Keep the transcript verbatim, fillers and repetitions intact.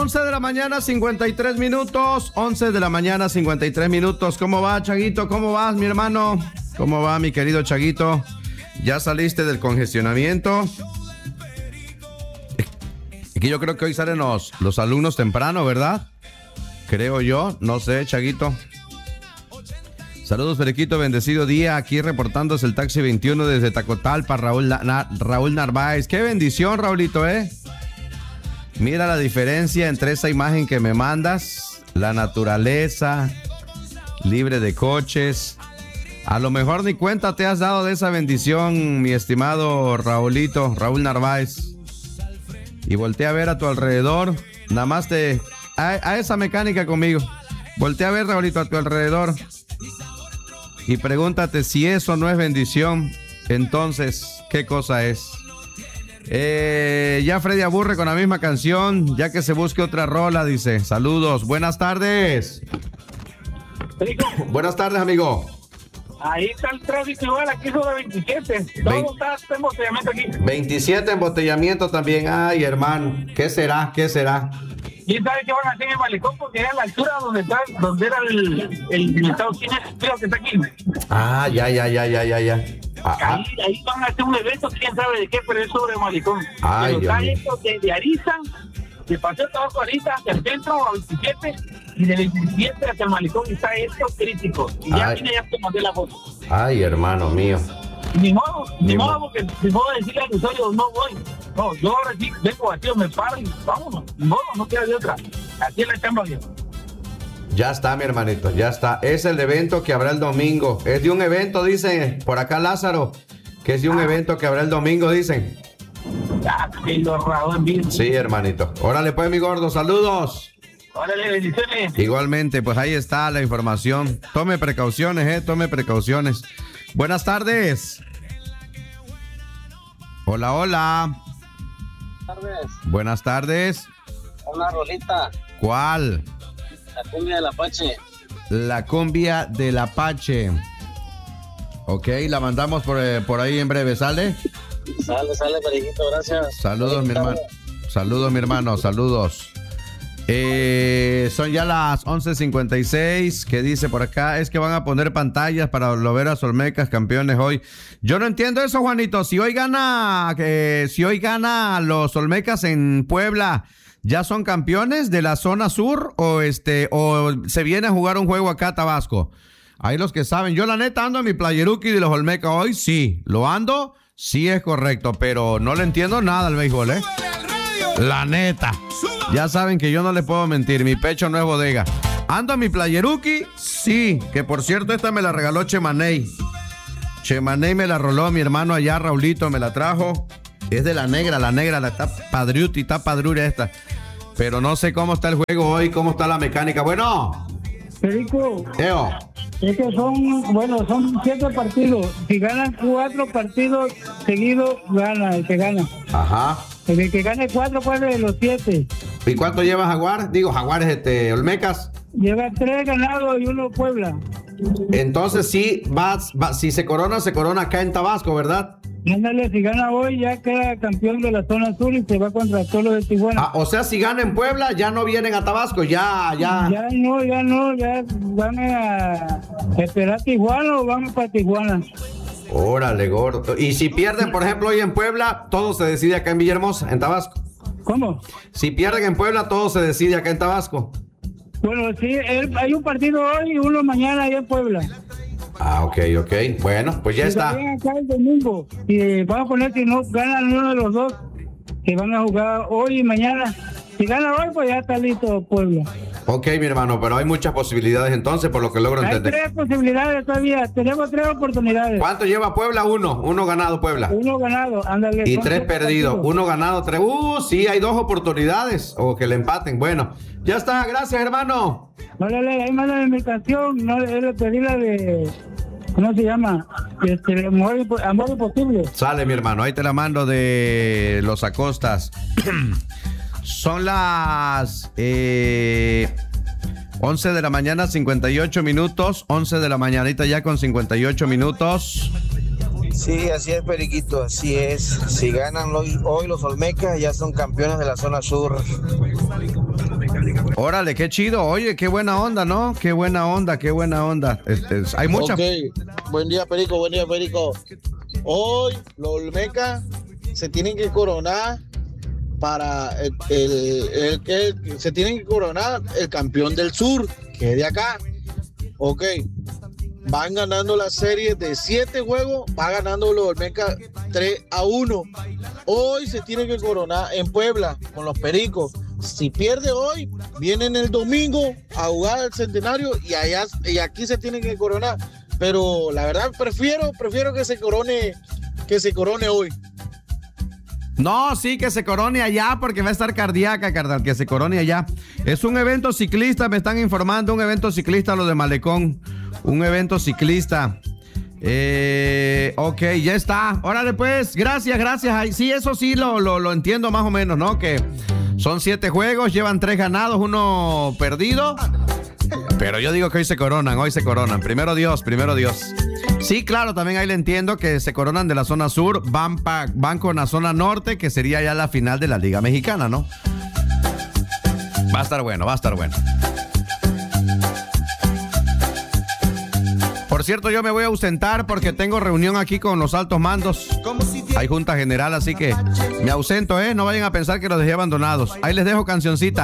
once de la mañana, cincuenta y tres minutos. once de la mañana, cincuenta y tres minutos. ¿Cómo va, Chaguito? ¿Cómo vas, mi hermano? ¿Cómo va, mi querido Chaguito? ¿Ya saliste del congestionamiento? Aquí yo creo que hoy salen los, los alumnos temprano, ¿verdad? Creo yo, no sé, Chaguito. Saludos, Periquito, bendecido día. Aquí reportándose el Taxi veintiuno desde Tacotalpa, Raúl, Na, Raúl Narváez. Qué bendición, Raulito, ¿eh? Mira la diferencia entre esa imagen que me mandas, la naturaleza, libre de coches. A lo mejor ni cuenta te has dado de esa bendición, mi estimado Raulito, Raúl Narváez. Y voltea a ver a tu alrededor, nada más te... A, a esa mecánica conmigo. Voltea a ver, Raulito, a tu alrededor. Y pregúntate si eso no es bendición, entonces, ¿qué cosa es? Eh, ya Freddy aburre con la misma canción, ya que se busque otra rola, dice. Saludos, buenas tardes. Rico. Buenas tardes, amigo. Ahí está el tráfico igual, aquí sobre veintisiete. Todo Ve- está embotellamiento aquí. veintisiete embotellamiento también. Ay, hermano, ¿qué será? ¿Qué será? ¿Quién sabe qué van a hacer en el malecón? Porque era la altura donde está, donde era el, el Estado Cine, creo que está aquí. Ah, ya, ya, ya, ya, ya, ya. Ah, ahí, ahí van a hacer un evento, quién sabe de qué, pero es sobre el malecón. Ay, pero está esto de, de Ariza, de Paseo Tabasco Ariza hacia el centro, a veintisiete, y de veintisiete hacia el malecón está esto crítico. Y ya vine, ya te mandé la foto. Ay, hermano mío. Ni modo, ni, ni modo, porque ni modo de decirle al usuario, no voy. No, yo ahora sí vengo vacío, me paro y vámonos. Ni modo, no queda de otra. Así es la chamba, bien. Ya está, mi hermanito, ya está. Es el evento que habrá el domingo. Es de un evento, dicen, por acá Lázaro, que es de un ah. evento que habrá el domingo, dicen. Ya, que lo raro en vivo. Sí, hermanito. Órale, pues, mi gordo, saludos. Órale, bendiciones. Igualmente, pues ahí está la información. Tome precauciones, eh, tome precauciones. Buenas tardes. Hola, hola. Buenas tardes. Buenas tardes. Una rolita. ¿Cuál? La cumbia del Apache. La cumbia del Apache. Ok, la mandamos por, eh, por ahí en breve, ¿sale? Sale, sale, Periquito, gracias. Saludos, mi hermano. Saludos, mi hermano, saludos. Eh, son ya las once cincuenta y seis. Que dice por acá, es que van a poner pantallas para Loberas Olmecas campeones hoy. Yo no entiendo eso, Juanito. Si hoy gana, eh, si hoy gana los Olmecas en Puebla, ¿ya son campeones de la zona sur o este o se viene a jugar un juego acá a Tabasco? Ahí los que saben. Yo la neta ando en mi playeruki de los Olmecas hoy, sí. Lo ando, sí es correcto, pero no le entiendo nada al béisbol, ¿eh? La neta. Ya saben que yo no les puedo mentir, mi pecho no es bodega. ¿Ando a mi playeruki? Sí, que por cierto esta me la regaló Chemaney. Chemaney me la roló mi hermano allá, Raulito, me la trajo. Es de la negra, la negra, la está padriuti, está padrura esta. Pero no sé cómo está el juego hoy, cómo está la mecánica. Bueno. Perico. Eo. Es que son, bueno, son siete partidos. Si ganan cuatro partidos seguidos, gana el que gana. Ajá. El que gane cuatro puede de los siete. ¿Y cuánto lleva Jaguar? Digo, Jaguares, este, Olmecas. Lleva tres ganados y uno Puebla. Entonces sí, va, va, si se corona, se corona acá en Tabasco, ¿verdad? Ándale, si gana hoy ya queda campeón de la zona sur y se va contra todos los de Tijuana. Ah, o sea, si gana en Puebla, ya no vienen a Tabasco, ya, ya. Ya no, ya no, ya van a esperar a Tijuana o vamos para Tijuana. Órale, gordo. Y si pierden, por ejemplo, hoy en Puebla, todo se decide acá en Villahermosa, en Tabasco. ¿Cómo? Si pierden en Puebla, todo se decide acá en Tabasco. Bueno, sí, él, hay un partido hoy y uno mañana allá en Puebla. Ah, ok, ok. Bueno, pues ya y está. Acá el domingo. Y vamos a poner si no ganan uno de los dos, que van a jugar hoy y mañana. Si gana hoy, pues ya está listo Puebla. Ok, mi hermano, pero hay muchas posibilidades entonces, por lo que logro entender. Hay tres posibilidades todavía, tenemos tres oportunidades. ¿Cuánto lleva Puebla? Uno, uno ganado Puebla. Uno ganado, ándale. Y tres perdidos, uno ganado, tres. Uh, sí, hay dos oportunidades, o que le empaten. Bueno, ya está, gracias, hermano. Órale, ahí manda la invitación, no, es la pedí la de... ¿Cómo se llama? Este, amor, amor imposible. Sale, mi hermano, ahí te la mando de Los Acostas. Son las eh, once de la mañana, cincuenta y ocho minutos. once de la mañanita ya con cincuenta y ocho minutos. Sí, así es, Periquito, así es. Si ganan hoy, hoy los Olmecas, ya son campeones de la zona sur. Órale, qué chido. Oye, qué buena onda, ¿no? Qué buena onda, qué buena onda. Este, hay mucha... Ok, buen día, Perico, buen día, Perico. Hoy los Olmecas se tienen que coronar para el, el, el que se tienen que coronar el campeón del sur, que es de acá. Ok, van ganando la serie de siete juegos, va ganando los Olmecas tres a uno. Hoy se tiene que coronar en Puebla con los Pericos. Si pierde hoy, vienen el domingo a jugar el centenario y allá y aquí se tienen que coronar. Pero la verdad prefiero, prefiero que se corone, que se corone hoy. No, sí, que se corone allá porque va a estar cardíaca, carnal, que se corone allá. Es un evento ciclista, me están informando, un evento ciclista lo de Malecón. Un evento ciclista. Eh, ok, ya está. Órale pues, gracias, gracias. Sí, eso sí lo, lo, lo entiendo más o menos, ¿no? Que son siete juegos, llevan tres ganados, uno perdido. Pero yo digo que hoy se coronan, hoy se coronan. Primero Dios, primero Dios. Sí, claro, también ahí le entiendo que se coronan de la zona sur, van, pa, van con la zona norte, que sería ya la final de la Liga Mexicana, ¿no? Va a estar bueno, va a estar bueno. Por cierto, yo me voy a ausentar porque tengo reunión aquí con los altos mandos. Hay junta general, así que me ausento, ¿eh? No vayan a pensar que los dejé abandonados. Ahí les dejo cancioncita.